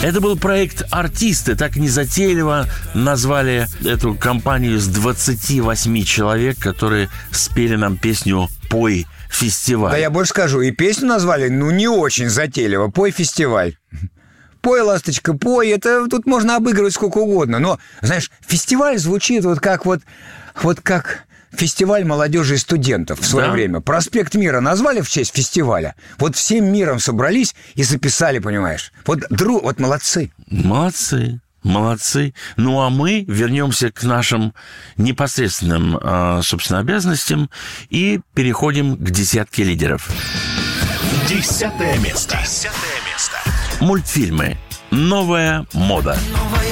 Это был проект «Артисты». Так незатейливо назвали эту компанию из 28 человек, которые спели нам песню «Пой фестиваль». Да я больше скажу, и песню назвали, не очень затейливо. «Пой фестиваль». Пой, ласточка, пой. Это тут можно обыгрывать сколько угодно. Но, знаешь, фестиваль звучит вот как фестиваль молодежи и студентов в свое время. Проспект Мира назвали в честь фестиваля. Вот всем миром собрались и записали, понимаешь. Вот молодцы. Молодцы. Ну, а мы вернемся к нашим непосредственным, собственно, обязанностям и переходим к десятке лидеров. 10 место. Мультфильмы. Новая мода.